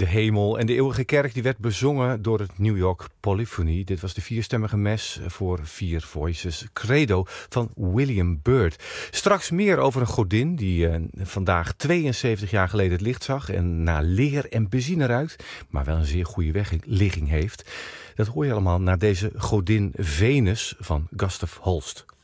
De hemel en de eeuwige kerk die werd bezongen door het New York Polyphony. Dit was de vierstemmige mes voor 4 voices Credo van William Byrd. Straks meer over een godin die vandaag 72 jaar geleden het licht zag en naar leer en benzine ruikt, maar wel een zeer goede wegligging heeft. Dat hoor je allemaal naar deze godin Venus van Gustav Holst.